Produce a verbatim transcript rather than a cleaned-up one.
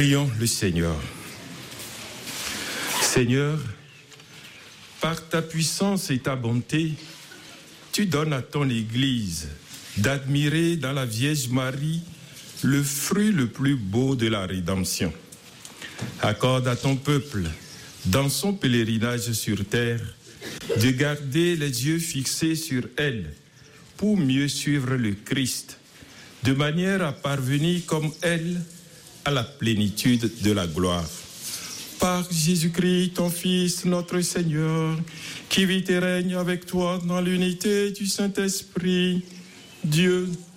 Prions le Seigneur. Seigneur, par ta puissance et ta bonté, tu donnes à ton Église d'admirer dans la Vierge Marie le fruit le plus beau de la rédemption. Accorde à ton peuple, dans son pèlerinage sur terre, de garder les yeux fixés sur elle pour mieux suivre le Christ, de manière à parvenir comme elle à la plénitude de la gloire. Par Jésus-Christ, ton Fils, notre Seigneur, qui vit et règne avec toi dans l'unité du Saint-Esprit, Dieu